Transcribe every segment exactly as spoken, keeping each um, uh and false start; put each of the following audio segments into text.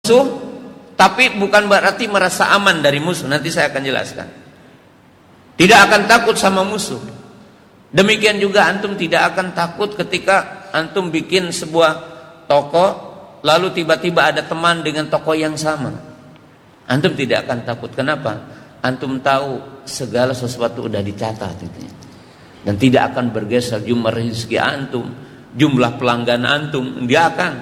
tapi bukan berarti merasa aman dari musuh. Nanti saya akan jelaskan. Tidak akan takut sama musuh. Demikian juga antum tidak akan takut ketika antum bikin sebuah toko, lalu tiba-tiba ada teman dengan toko yang sama. Antum tidak akan takut. Kenapa? Antum tahu segala sesuatu sudah dicatat itu. Dan tidak akan bergeser jumlah rezeki antum, jumlah pelanggan antum, dia akan.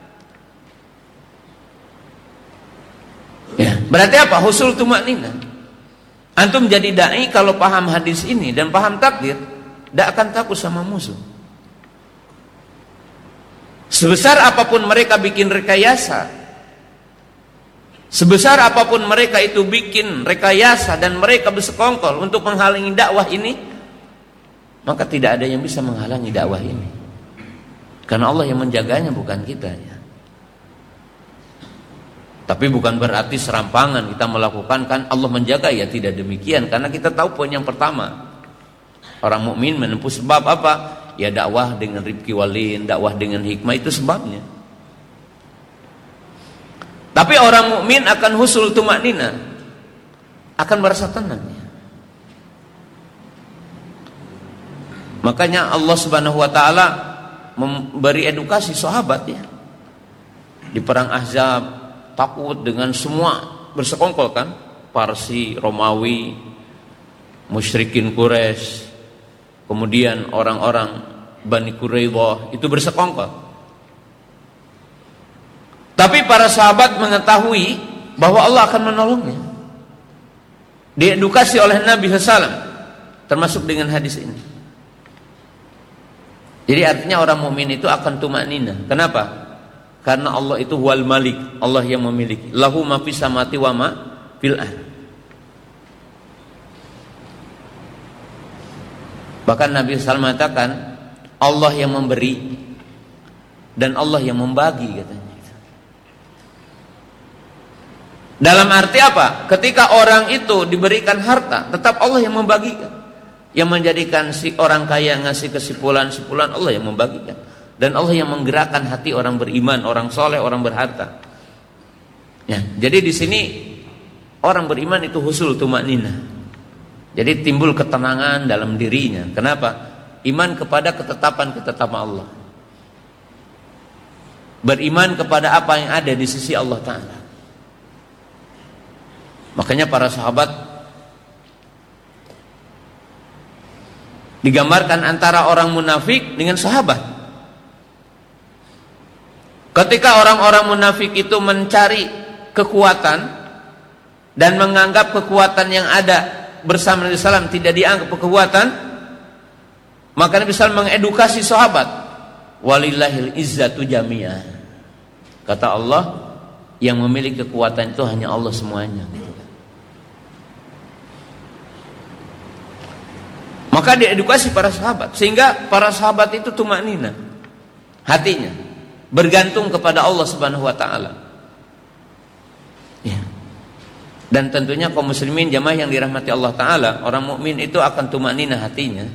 Ya, berarti apa? Husul tumaknina. Antum jadi dai kalau paham hadis ini dan paham takdir, tidak akan takut sama musuh. Sebesar apapun mereka bikin rekayasa, sebesar apapun mereka itu bikin rekayasa dan mereka bersekongkol untuk menghalangi dakwah ini, maka tidak ada yang bisa menghalangi dakwah ini. Karena Allah yang menjaganya, bukan kita ya. Tapi bukan berarti serampangan kita melakukan kan Allah menjaga, ya tidak demikian. Karena kita tahu poin yang pertama, orang mukmin menempuh sebab apa? Ya dakwah dengan rifqi walin, dakwah dengan hikmah, itu sebabnya. Tapi orang mukmin akan husul tumaknina, akan merasa tenang ya. Makanya Allah Subhanahu wa taala memberi edukasi sahabat ya. Di perang Ahzab takut dengan semua bersekongkol kan, Parsi, Romawi, musyrikin Quraisy, kemudian orang-orang Bani Quraidah itu bersekongkol. Tapi para sahabat mengetahui bahwa Allah akan menolongnya. Diedukasi oleh Nabi sallallahu alaihi wasallam, termasuk dengan hadis ini. Jadi artinya orang mukmin itu akan tumaknina. Kenapa? Karena Allah itu wal malik, Allah yang memiliki. Lahu ma fis samawati wa ma fil ardh. Bahkan Nabi sallallahu alaihi wasallam mengatakan Allah yang memberi dan Allah yang membagi katanya. Dalam arti apa? Ketika orang itu diberikan harta, tetap Allah yang membagikan. Yang menjadikan si orang kaya ngasih kesimpulan-simpulan, Allah yang membagikan. Dan Allah yang menggerakkan hati orang beriman, orang soleh, orang berharta. Ya, jadi di sini orang beriman itu husul tumaknina. Jadi timbul ketenangan dalam dirinya. Kenapa? Iman kepada ketetapan-ketetapan Allah. Beriman kepada apa yang ada di sisi Allah Ta'ala. Makanya para sahabat digambarkan antara orang munafik dengan sahabat. Ketika orang-orang munafik itu mencari kekuatan dan menganggap kekuatan yang ada bersama Nabi sallallahu alaihi wasallam tidak dianggap kekuatan, maka Nabi sallallahu alaihi wasallam mengedukasi sahabat, walillahil izzatu jami'ah. Kata Allah, yang memiliki kekuatan itu hanya Allah semuanya. Maka diedukasi para sahabat, sehingga para sahabat itu tumaknina hatinya, bergantung kepada Allah Subhanahu wa taala. Ya. Dan tentunya kaum muslimin jamaah yang dirahmati Allah taala, orang mukmin itu akan tumaknina hatinya.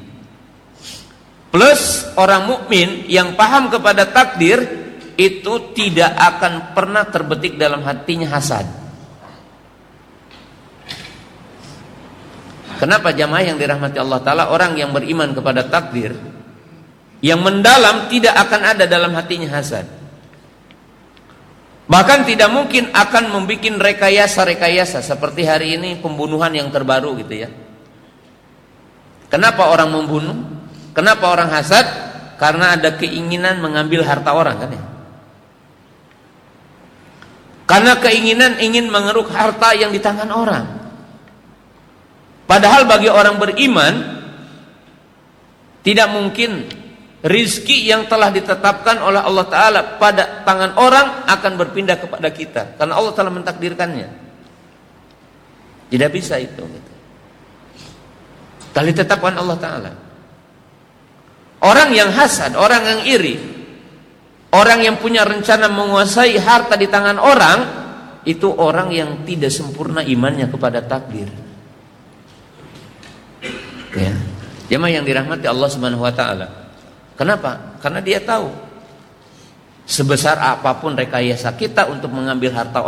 Plus orang mukmin yang paham kepada takdir itu tidak akan pernah terbetik dalam hatinya hasad. Kenapa jamaah yang dirahmati Allah taala, orang yang beriman kepada takdir yang mendalam tidak akan ada dalam hatinya hasad. Bahkan tidak mungkin akan membuat rekayasa-rekayasa seperti hari ini pembunuhan yang terbaru gitu ya. Kenapa orang membunuh? Kenapa orang hasad? Karena ada keinginan mengambil harta orang kan ya. Karena keinginan ingin mengeruk harta yang di tangan orang. Padahal bagi orang beriman tidak mungkin rizki yang telah ditetapkan oleh Allah Ta'ala pada tangan orang akan berpindah kepada kita, karena Allah telah mentakdirkannya. Tidak bisa itu gitu. Telah ditetapkan Allah Ta'ala. Orang yang hasad, orang yang iri, orang yang punya rencana menguasai harta di tangan orang, itu orang yang tidak sempurna imannya kepada takdir. Ya, jemaah yang dirahmati Allah Subhanahu wa taala. Kenapa? Karena dia tahu sebesar apapun rekayasa kita untuk mengambil harta